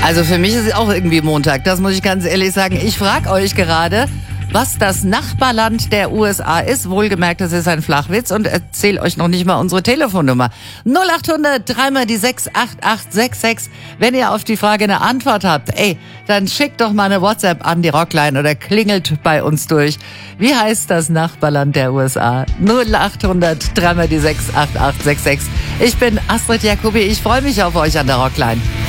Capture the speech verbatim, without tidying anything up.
Also für mich ist es auch irgendwie Montag, das muss ich ganz ehrlich sagen. Ich frage euch gerade, was das Nachbarland der U S A ist. Wohlgemerkt, das ist ein Flachwitz und erzähle euch noch nicht mal unsere Telefonnummer. null acht hundert, dreimal die sechs acht acht sechs sechs. Wenn ihr auf die Frage eine Antwort habt, ey, dann schickt doch mal eine WhatsApp an die Rockline oder klingelt bei uns durch. Wie heißt das Nachbarland der U S A? null acht hundert, dreimal die sechs acht acht sechs sechs. Ich bin Astrid Jacobi, ich freue mich auf euch an der Rockline.